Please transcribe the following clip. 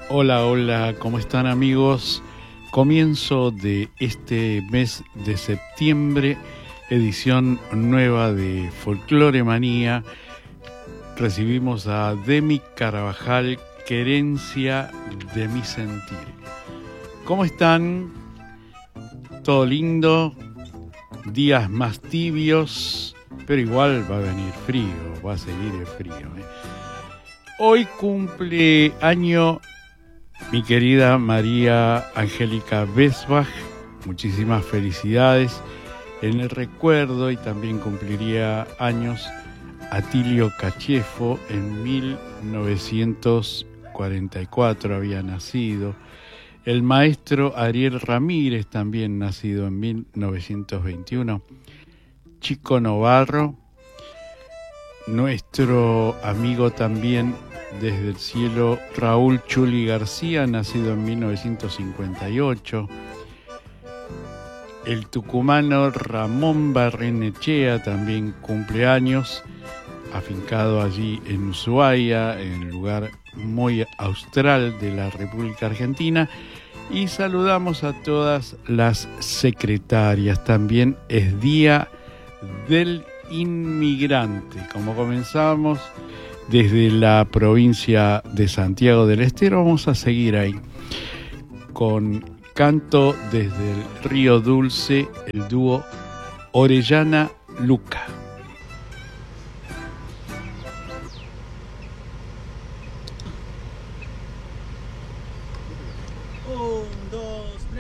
Hola, hola, ¿cómo están amigos? Comienzo de este mes de septiembre, edición nueva de Folclore Manía. Recibimos a Demi Carabajal, Querencia de mi sentir. ¿Cómo están? ¿Todo lindo? Días más tibios, pero igual va a venir frío, va a seguir el frío. Hoy cumple año mi querida María Angélica Besbach, muchísimas felicidades en el recuerdo, y también cumpliría años Atilio Cachefo, en 1944 había nacido. El maestro Ariel Ramírez, también nacido en 1921. Chico Novarro, nuestro amigo también desde el cielo, Raúl Chuli García, nacido en 1958. El tucumano Ramón Barrenechea también cumple años, afincado allí en Ushuaia, en un lugar muy austral de la República Argentina. Y saludamos a todas las secretarias. También es Día del Inmigrante. Como comenzamos desde la provincia de Santiago del Estero, vamos a seguir ahí con canto desde el Río Dulce, el dúo Orellana Luca.